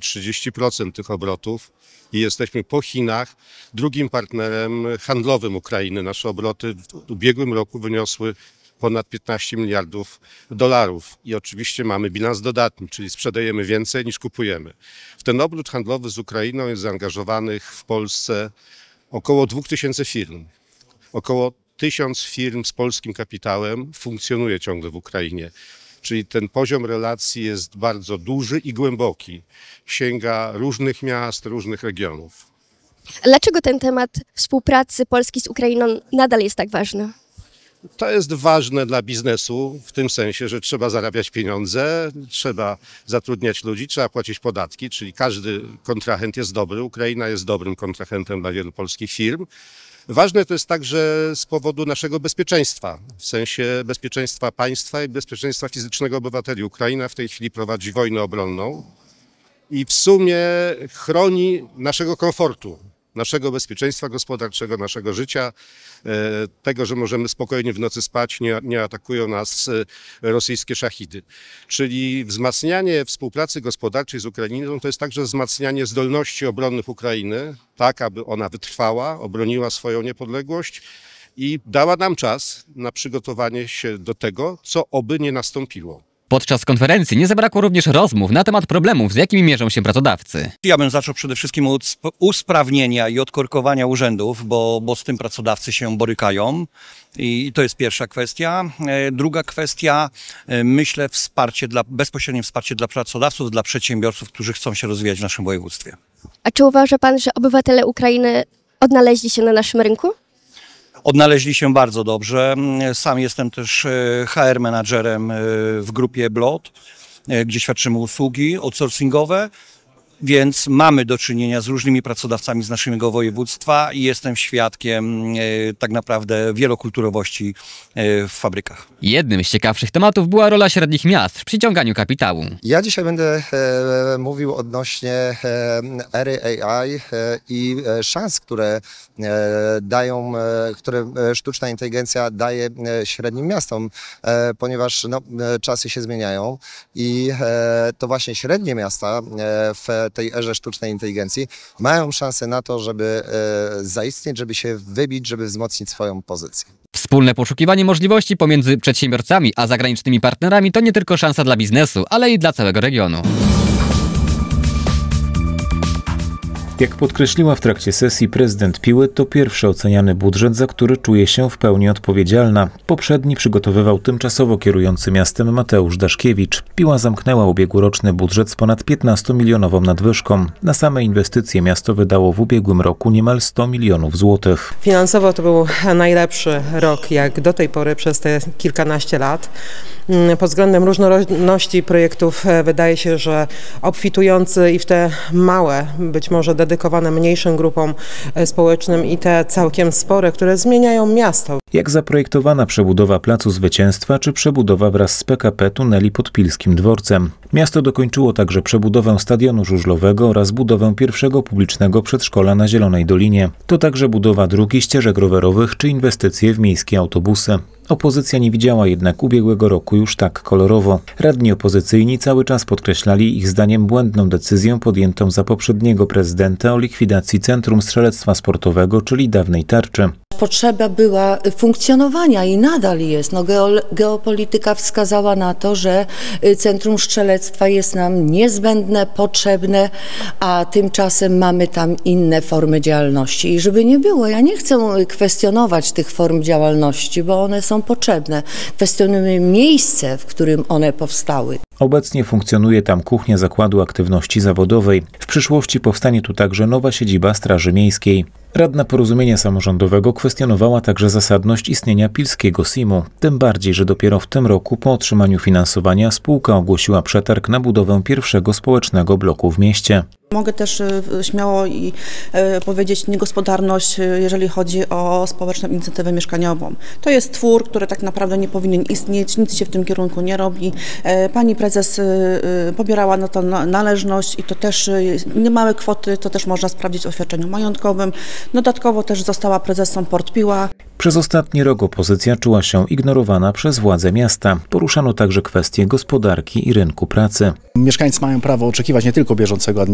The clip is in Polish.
30% tych obrotów i jesteśmy po Chinach drugim partnerem handlowym Ukrainy. Nasze obroty w ubiegłym roku wyniosły ponad 15 miliardów dolarów i oczywiście mamy bilans dodatni, czyli sprzedajemy więcej niż kupujemy. W ten obrót handlowy z Ukrainą jest zaangażowanych w Polsce około 2000 firm. Około 1000 firm z polskim kapitałem funkcjonuje ciągle w Ukrainie. Czyli ten poziom relacji jest bardzo duży i głęboki. Sięga różnych miast, różnych regionów. Dlaczego ten temat współpracy Polski z Ukrainą nadal jest tak ważny? To jest ważne dla biznesu w tym sensie, że trzeba zarabiać pieniądze, trzeba zatrudniać ludzi, trzeba płacić podatki, czyli każdy kontrahent jest dobry. Ukraina jest dobrym kontrahentem dla wielu polskich firm. Ważne to jest także z powodu naszego bezpieczeństwa, w sensie bezpieczeństwa państwa i bezpieczeństwa fizycznego obywateli. Ukraina w tej chwili prowadzi wojnę obronną i w sumie chroni naszego komfortu, naszego bezpieczeństwa gospodarczego, naszego życia, tego, że możemy spokojnie w nocy spać, nie atakują nas rosyjskie szachidy. Czyli wzmacnianie współpracy gospodarczej z Ukrainą to jest także wzmacnianie zdolności obronnych Ukrainy, tak aby ona wytrwała, obroniła swoją niepodległość i dała nam czas na przygotowanie się do tego, co oby nie nastąpiło. Podczas konferencji nie zabrakło również rozmów na temat problemów, z jakimi mierzą się pracodawcy. Ja bym zaczął przede wszystkim od usprawnienia i odkorkowania urzędów, bo z tym pracodawcy się borykają. I to jest pierwsza kwestia. Druga kwestia, myślę, bezpośrednie wsparcie dla pracodawców, dla przedsiębiorców, którzy chcą się rozwijać w naszym województwie. A czy uważa pan, że obywatele Ukrainy odnaleźli się na naszym rynku? Odnaleźli się bardzo dobrze. Sam jestem też HR menadżerem w grupie Blot, gdzie świadczymy usługi outsourcingowe, więc mamy do czynienia z różnymi pracodawcami z naszego województwa i jestem świadkiem tak naprawdę wielokulturowości w fabrykach. Jednym z ciekawszych tematów była rola średnich miast w przyciąganiu kapitału. Ja dzisiaj będę mówił odnośnie ery AI i szans, które sztuczna inteligencja daje średnim miastom, ponieważ czasy się zmieniają i to właśnie średnie miasta w tej erze sztucznej inteligencji mają szansę na to, żeby zaistnieć, żeby się wybić, żeby wzmocnić swoją pozycję. Wspólne poszukiwanie możliwości pomiędzy przedsiębiorcami a zagranicznymi partnerami to nie tylko szansa dla biznesu, ale i dla całego regionu. Jak podkreśliła w trakcie sesji prezydent Piły, to pierwszy oceniany budżet, za który czuje się w pełni odpowiedzialna. Poprzedni przygotowywał tymczasowo kierujący miastem Mateusz Daszkiewicz. Piła zamknęła ubiegłoroczny budżet z ponad 15-milionową nadwyżką. Na same inwestycje miasto wydało w ubiegłym roku niemal 100 milionów złotych. Finansowo to był najlepszy rok jak do tej pory przez te kilkanaście lat. Pod względem różnorodności projektów wydaje się, że obfitujący i w te małe, być może dedykowane mniejszym grupom społecznym i te całkiem spore, które zmieniają miasto. Jak zaprojektowana przebudowa Placu Zwycięstwa czy przebudowa wraz z PKP tuneli pod Pilskim Dworcem. Miasto dokończyło także przebudowę stadionu żużlowego oraz budowę pierwszego publicznego przedszkola na Zielonej Dolinie. To także budowa dróg i ścieżek rowerowych czy inwestycje w miejskie autobusy. Opozycja nie widziała jednak ubiegłego roku już tak kolorowo. Radni opozycyjni cały czas podkreślali ich zdaniem błędną decyzję podjętą za poprzedniego prezydenta o likwidacji Centrum Strzelectwa Sportowego, czyli dawnej Tarczy. Potrzeba była funkcjonowania i nadal jest. Geopolityka wskazała na to, że Centrum Strzelectwa jest nam niezbędne, potrzebne, a tymczasem mamy tam inne formy działalności. I żeby nie było, ja nie chcę kwestionować tych form działalności, bo one są potrzebne. Kwestionujemy miejsce, w którym one powstały. Obecnie funkcjonuje tam kuchnia Zakładu Aktywności Zawodowej. W przyszłości powstanie tu także nowa siedziba Straży Miejskiej. Radna Porozumienia Samorządowego kwestionowała także zasadność istnienia pilskiego SIM-u. Tym bardziej, że dopiero w tym roku po otrzymaniu finansowania spółka ogłosiła przetarg na budowę pierwszego społecznego bloku w mieście. Mogę też śmiało powiedzieć niegospodarność, jeżeli chodzi o społeczną inicjatywę mieszkaniową. To jest twór, który tak naprawdę nie powinien istnieć, nic się w tym kierunku nie robi. Pani prezes pobierała na to należność i to też niemałe kwoty, to też można sprawdzić w oświadczeniu majątkowym. Dodatkowo też została prezesą Port Piła. Przez ostatni rok opozycja czuła się ignorowana przez władze miasta. Poruszano także kwestie gospodarki i rynku pracy. Mieszkańcy mają prawo oczekiwać nie tylko bieżącego